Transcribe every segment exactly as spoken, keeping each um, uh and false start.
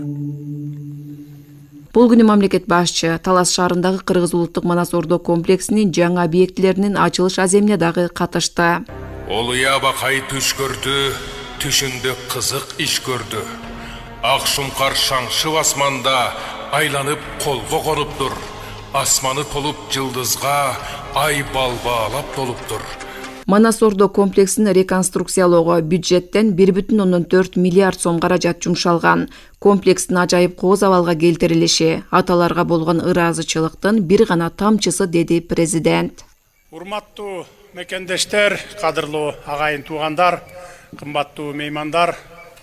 Бул күнү мамлекет башчы Талас шаарындагы Кыргыз улуттук Манас Ордо комплексинин жаңы объектилеринин ачылыш аземине дагы катышты. Олуябакай түш көрдү, түшүндө кызык иш көрдү. Ак шумкар шаңшып асманда айланып колго конуптур. Асманы толуп жылдызга, ай балбаалап толуптур. Манас Ордо комплексин реконструкциялоого бюджеттен бир бүтүн ондон төрт миллиард сом каражат жумшалган. Комплекстин ажайып кооз абалга келтирилиши аталарга болгон ыраазычылыктын бир гана тамчысы, деди президент. Урматтуу мекендештер, кадырлуу агайын туугандар, кымбаттуу меймандар,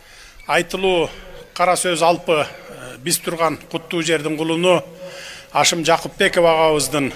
айтылуу кара сөз алпы биз турган куттуу жердин кулуну Ашым Жакупбеков агабыздын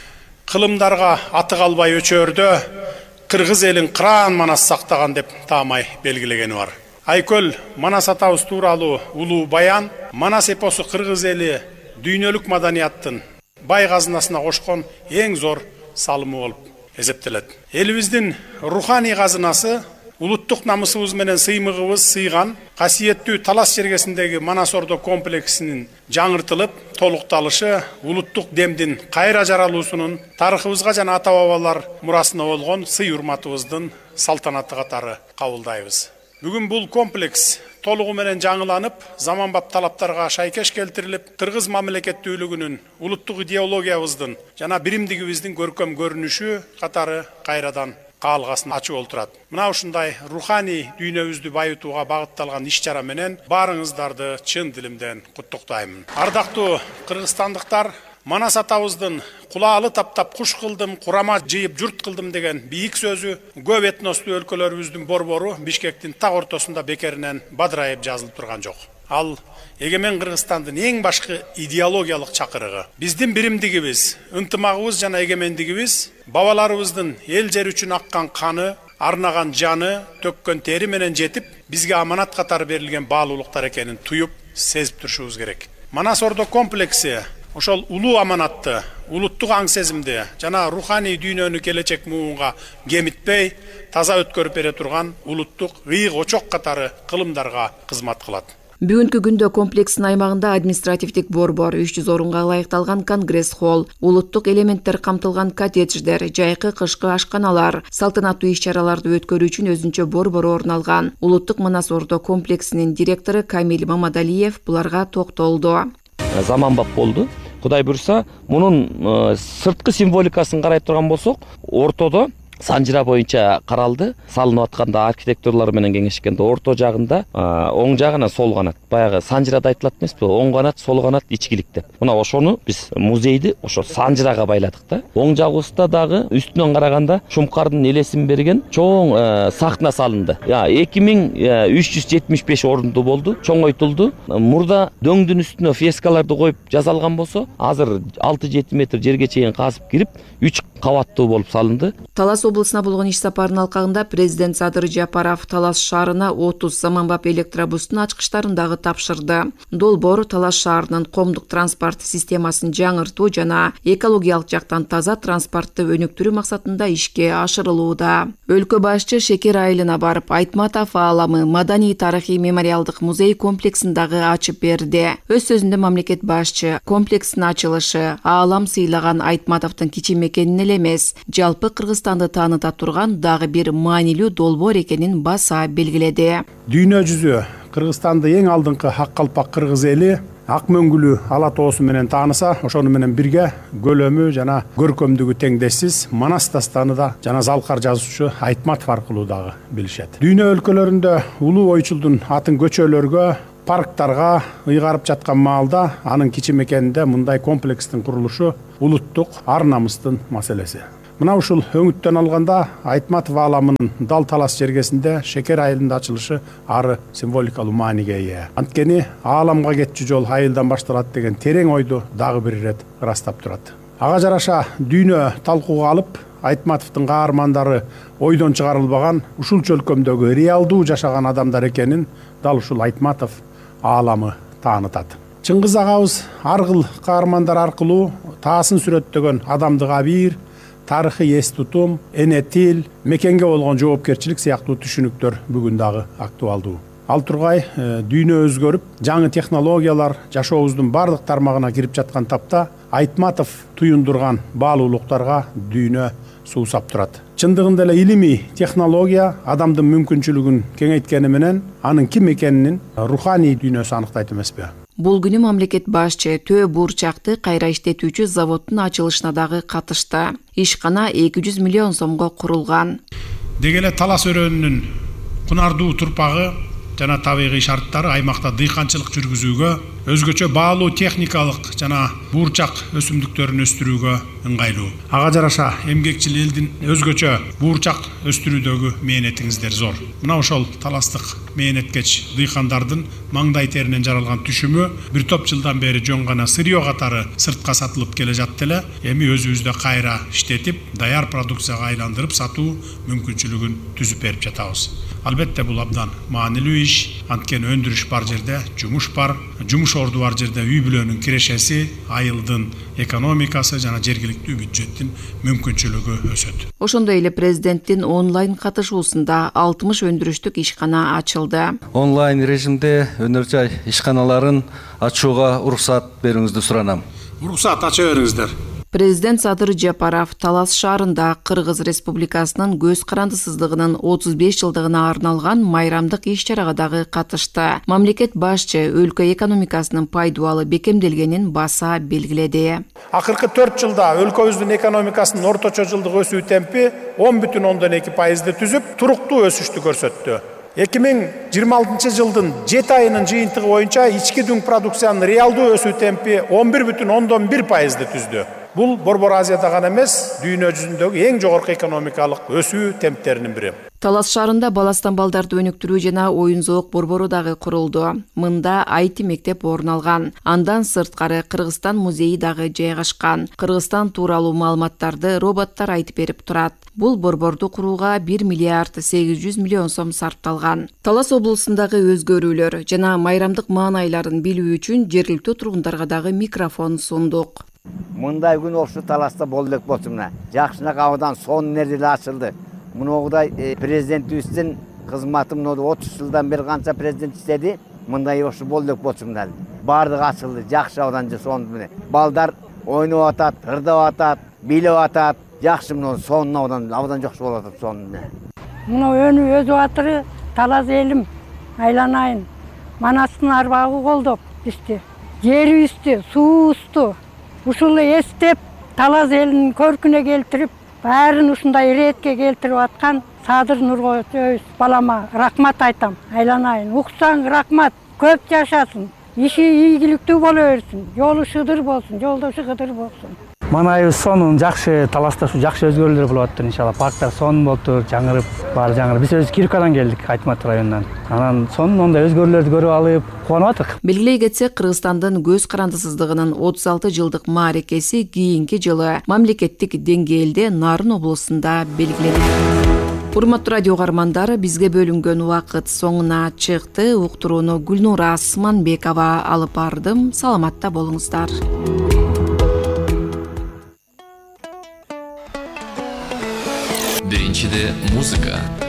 кылымдарга аты калбай өчөрдө Кыргыз элин кыран Манас сактаган деп таамай белгилегени бар. Айкөл Манас атабыз тууралуу улуу баян Манас эпосу Кыргыз эли дүйнөлүк маданияттын бай казынасына кошкон эң зор салымы болуп эсептелет. Элибиздин руханий казынасы улуттук намысыбыз менен сыймыгыбыз сыйган касиеттүү Талас жергесиндеги Манас Ордо комплексинин жаңыртылып, толукталышы улуттук демдин кайра жаралуусунун тарыхыбызга жана ата бабалар мурасына болгон сый урматыбыздын салтанаты катары кабылдайбыз. Бүгүн бул комплекс толугу менен жаңыланып, заманбап талаптарга шайкеш келтирилип, Кыргыз мамлекеттүүлүгүнүн, улуттук идеологиябыздын жана биримдигибиздин көркөм көрүнүшү катары кайрадан каалгасын ачып олтурат. Мына ушундай руханий дүйнөбүздү байытууга багытталган иш-чара менен баарыңыздарды чын дилимден куттуктаймын. Ардактуу кыргызстандыктар, Манас атабыздын кулаалы таптап куш кылдым, курама жыйып журт кылдым деген бийик сөзү көп этностуу өлкөлөрүбүздүн борбору Бишкектин так ортосунда бекеринен бадырайып жазылып турган жок. Ал эгемен Кыргызстандын эң башкы идеологиялык чакырыгы. Биздин биримдигибиз, ынтымагыбыз жана эгемендигибиз бабаларыбыздын эл жер үчүн аккан каны, арнаган жаны, төккөн тери менен жетип, бизге аманат катары берилген баалуулуктар экенин туюп, сезип турушубуз керек. Манас Ордо комплекси ошол улуу аманатты, улуттук аң сезимди жана руханий дүйнөнү келечек муунга кемитпей, таза өткөрүп бере турган улуттук ыйык очок катары кылымдарга кызмат кылат. Бүгүнкү күндө комплекстин аймагында административдик борбор, үч жүз орунга ылайыкталган конгресс холл, улуттук элементтер камтылган коттедждер, жайкы кышкы ашканалар, салтанаттуу иш-чараларды өткөрүү үчүн өзүнчө борбор орун алган. Улуттук Манас Ордо комплексинин директору Камил Мамадалиев буларга токтолду. Заманбап болду. Кудай буйрса, мунун сырткы символикасын карай турган болсок, ортодо санжыра боюнча каралды. Салынып атканда архитекторлор менен кеңешкенде орто жагында, оң жагына сол канат. Баягы санжырада айтылат эмеспи? Оң канат, сол канат ичкилик деп. Мына ошону биз музейди ошо санжырага байладык да. Оң жагыбызда дагы үстүнөн караганда Шумкардын элесин берген чоң сахна салынды. Я эки миң үч жүз жетимиш беш орунду болду, чоңойтулду. Мурда дөңдүн үстүнө фрескаларды коюп жасалган болсо, азыр алты жети метр жерге чейин казып кирип, үч кабаттуу болуп салынды. Талас облусуна болгон иш сапарынын алкагында президент Садыр Жапаров Талас шаарына отуз заманбап электробустун ачкычтарын дагы тапшырды. Долбоор Талас шаарынын коомдук транспорт системасын жаңыртуу жана экологиялык жактан таза транспортты өнүктүрүү максатында ишке ашырылууда. Өлкө башчы Шекер айылына барып, Айтматов ааламы маданий тарыхый мемориалдык музей комплексин дагы ачып берди. Өз сөзүндө мамлекет башчы комплекстин ачылышы аалам сыйлаган Айтматовдун кичи мекенин эле эмес, жалпы Кыргызстанды тааныта турган дагы бир маанилүү долбоор экенин баса белгиледи. Дүйнө жүзү Кыргызстанды эң алдыңкы ак калпак кыргыз эли ак мөңгүлүү ала тоосу менен тааныса, ошону менен бирге көлөмү жана көркөмдүгү теңдессиз Манас дастаны да жана залкар жазуучу Айтматов аркылуу дагы билишет. Дүйнө өлкөлөрүндө улуу ойчулдун атын көчөлөргө, парктарга ыйгарып жаткан маалда анын кичи мекенинде мындай комплекстин курулушу улуттук ар намыстын маселеси. Мына ушул өңүттөн алганда Айтматов ааламынын Дал Талас жергесинде Шекер айылында ачылышы ары символикалуу мааниге ээ. Анткени ааламга кетчү жол айылдан башталат деген терең ойду дагы бир ирет ырастап турат. Ага жараша дүйнө талкууга алып, Айтматовдун каармандары ойдон чыгарылбаган, ушул чөлкөмдөгү реалдуу жашаган адамдар экенин дал ушул Айтматов ааламы таанытат. Чыңгыз агабыз ар кыл каармандар аркылуу таасын сүрөттөгөн адамдык абийир, тарыхый эс тутум, эне тил, мекенге болгон жоопкерчилик сыяктуу түшүнүктөр бүгүн дагы актуалдуу. Ал тургай дүйнө өзгөрүп, жаңы технологиялар жашообуздун бардык тармагына кирип жаткан тапта Айтматов туюндурган баалуулуктарга дүйнө суусап турат. Чындыгында эле илимий технология адамдын мүмкүнчүлүгүн кеңейткени менен анын ким экенин руханий дүйнөсү аныктайт эмеспи? Бул күнү мамлекет башчы Төө буурчакты кайра иштетүүчү заводдун ачылышына дагы катышты. Ишкана эки жүз миллион сомго курулган. Деги эле талас өрөөнүнүн кунардуу турпагы жана табигый шарттары аймакта дыйканчылык жүргүзүүгө, өзгөчө баалуу техникалык жана буурчак өсүмдүктөрүн өстүрүүгө ыңгайлуу. Ага жараша эмгекчил элдин өзгөчө буурчак өстүрүүдөгү мээнетиңиздер зор. Мына ошол таластык мээнеткеч дыйкандардын маңдай теринен жаралган түшүмү бир топ жылдан бери жөн гана сырьё катары сыртка сатылып келе жатты эле. Эми өзүбүздө кайра иштетип, даяр продукцияга айландырып сатуу мүмкүнчүлүгүн түзүп берип жатабыз. Албетте бул абдан маанилүү иш, анткени өндүрүш бар жерде жумуш бар, жумуш орду бар жерде үй бүлөнүн кирешеси, айылдын экономикасы жана жергиликтүү бюджеттин мүмкүнчүлүгү өсөт. Ошондой эле президенттин онлайн катышуусунда алтымыш өндүрүштүк ишкана ачылды. Онлайн режимде өнөр жай ишканаларын ачууга уруксат берүүңүздү суранам. Уруксат ача бериңиздер. Президент Садыр Жапаров Талас шаарында Кыргыз Республикасынын көз карандысыздыгынын отуз беш жылдыгына арналган майрамдык иш-чарага дагы катышты. Мамлекет башчы өлкө экономикасынын пайдубалы бекемделгенин баса белгиледи. Акыркы төрт жылда өлкөбүздүн экономикасынын орточо жылдык өсүү темпи он бүтүн ондон эки пайызды түзүп, туруктуу өсүштү көрсөттү. эки миң жыйырма алтынчы жылдын жети айынын жыйынтыгы боюнча ички дүң продукциянын реалдуу өсүү темпи он бир бүтүн ондон бир пайызды түздү. Бул Борбор Азияда гана эмес, дүйнө жүзүндөгү эң жогорку экономикалык өсүү темптеринин бири. Талас шаарында баластан балдарды өнүктүрүү жана оюн зоок борбору дагы курулду. Мында ай ти мектеп орун алган. Андан сырткары Кыргызстан музейи дагы жайгашкан. Кыргызстан тууралуу маалыматтарды роботтор айтып берип турат. Бул борборду курууга бир миллиард сегиз жүз миллион сом сарпталган. Талас облусундагы өзгөрүүлөр жана майрамдык маанайларын билүү үчүн жергиликтүү тургундарга дагы микрофон сундук. Мындай күн окшу Таласта болду элек болчу мына. Жакшына кабыдан сонун нерселер ачылды. Мындай президентибиздин кызматы мына отуз жылдан бери канча президент иштеди. Мындай окшу болду элек болчу мына. Бардыгы ачылды, жакшы абдан сонун менен. Балдар ойноп атат, ырдап атат, билеп атат. Жакшы мына сонун абдан абдан жакшы болуп атат сонун. Мына өнү өзүп атыры Талас элим айланайын. Манастын арбагы колдоп бизди. Жерибизди, суубузду ушул эстеп Талас элинин көркүнө келтирип, баарын ушундай иретке келтирип аткан Садыр Нуркожоевич балама рахмат айтам. Айланайын, уксаң рахмат, көп жашасын, иши ийгиликтүү боло берсин, жолу шыдыр болсун, жолдошу кыдыр болсун. Манайыбыз сонун, жакшы Таласта ушу жакшы өзгөрүүлөр болуп атыптыр иншалла. Парктар сонун болуптур, жаңырып, баары жаңырып. Биз өзү Киркадан келдик, Айтмат районунан. Анан сонун ондай өзгөрүүлөрдү көрүп алып, кубанып атык. Белгилей кетсек, Кыргызстандын көз карандысыздыгынын отуз алты жылдык мааракеси кийинки жылы мамлекеттик деңгээлде Нарын облусунда белгиленет. Урматтуу радио угармандар, бизге бөлүнгөн убакыт соңуна чыкты. Уктурууну Гүлнура Асманбекова алып бардым. Саламатта болуңуздар. Биринчиде музыка.